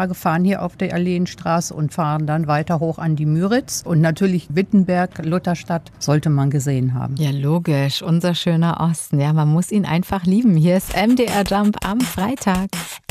Tage, fahren hier auf der Alleenstraße und fahren dann weiter hoch an die Müritz. Und natürlich Wittenberg, Lutherstadt, sollte man gesehen haben. Ja, logisch. Unser schöner Osten. Ja, man muss ihn einfach lieben. Hier ist MDR Jump am Freitag.